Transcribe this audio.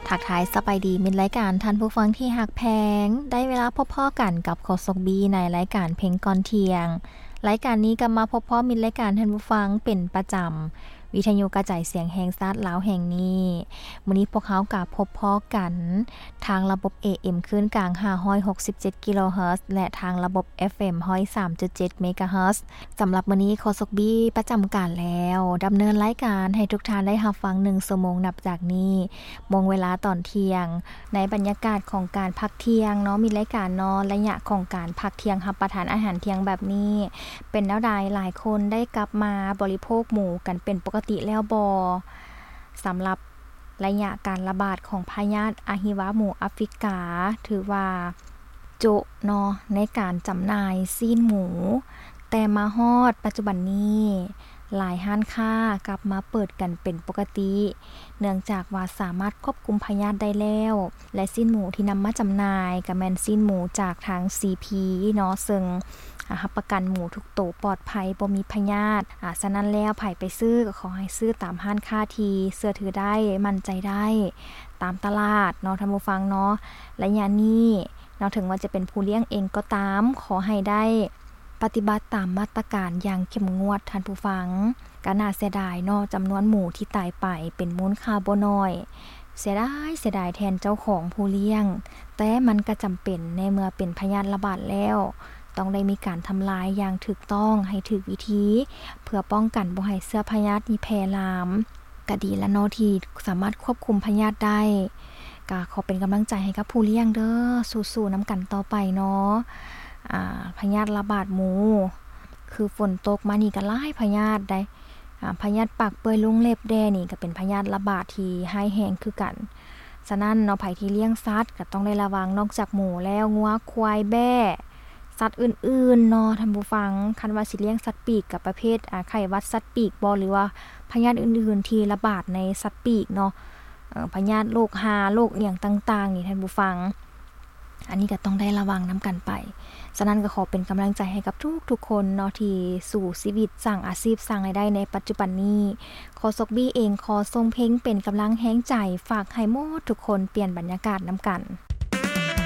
ทักทายสบายดีมิตรรายการท่านผู้ฟังที่ฮักแพงได้เวลาพบพ่อกันกับโคสกบีในรายการเพลงก่อนเที่ยงรายการนี้ก็มาพบพ่อมิตรรายการท่านผู้ฟังเป็นประจำวิทยุกระจายเสียงแห่งชาติลาวแห่งนี้มื้อนี้พวกเขาก็พบพ่อกันทางระบบ AM คลื่นกลาง567กิโลเฮิรตซ์และทางระบบ FM 103.7เมกะเฮิรตซ์สำหรับมื้อนี้โคสกบีประจำการแล้วดำเนินรายการให้ทุกท่านได้รับฟัง1ชั่วโมงนับจากนี้มงเวลาตอนเที่ยงในบรรยากาศของการพักเที่ยงเนาะมีรายการเนาะระยะของการพักเที่ยงรับประทานอาหารเที่ยงแบบนี้เป็นแนวใดหลายคนได้กลับมาบริโภคหมูกันเป็นปกติแล้วบ่สำหรับระยะการระบาดของพยาธิอะฮิวาหมูแอฟริกาถือว่าโจะเนาะในการจำหน่ายซีนหมูแต่มาฮอดปัจจุบันนี้หลายห้านค้ากลับมาเปิดกันเป็นปกติเนื่องจากว่าสามารถควบคุมพยาธิได้แล้วและซีนหมูที่นำมาจำหน่ายก็แม่นซีนหมูจากทาง CP เนาะซึ่งรับประกันหมูทุกโตวปลอดภัยบ่มีพยาธิฉะนั้นแล้วไผไปซื้อก็ขอให้ซื้อตามห้านค้าที่เชื่อถือได้มั่นใจได้ตามตลาดเนาะท่านผู้ฟังเนาะระยะนี้เนาะถึงว่าจะเป็นผู้เลี้ยงเองก็ตามขอให้ได้ปฏิบัติตามมาตรการอย่างเข้มงวดท่านผู้ฟังก็น่าเสียดายเนาะจำนวนหมูที่ตายไปเป็นมูลค่าบ่น้อยเสียดายแทนเจ้าของผู้เลี้ยงแต่มันก็จำเป็นในเมื่อเป็นพยาธิระบาดแล้วต้องได้มีการทำลายอย่างถูกต้องให้ถูกวิธีเพื่อป้องกันบ่ให้เชื้อพยาธินี้แพร่ลามก็ดีและเนาะที่สามารถควบคุมพยาธิได้ก็ขอเป็นกำลังใจให้กับผู้เลี้ยงเด้อสู้ๆนำกันต่อไปเนาะพยาธิระบาดหมูคือฝนตกมานี่ก็หลายพยาธิได้พยาธิปากเปื่อยลุงเล็บแดนี่ก็เป็นพยาธิระบาดที่ร้ายแรงคือกันฉะนั้นเนาะไผที่เลี้ยงสัตว์ก็ต้องได้ระวังนอกจากหมูแล้วงัวควายแบ้สัตว์อื่นๆเนาะท่านผู้ฟังคันว่าสิเลี้ยงสัตว์ปีกกับประเภทไข้หวัดสัตว์ปีกบ่หรือว่าพยาธิอื่นๆที่ระบาดในสัตว์ปีกเนาะพยาธิโรคหาโรคอีหยังต่างๆนี่ท่านผู้ฟังอันนี้ก็ต้องได้ระวังนำกันไปฉะนั้นก็ขอเป็นกำลังใจให้กับทุกคนเนาะที่สู่ชีวิตสร้างอาชีพสร้างรายได้ในปัจจุบันนี้ขอซกบี้เองขอส่งเพลงเป็นกำลังแรงใจฝากให้หมดทุกคนเปลี่ยนบรรยากาศนำกัน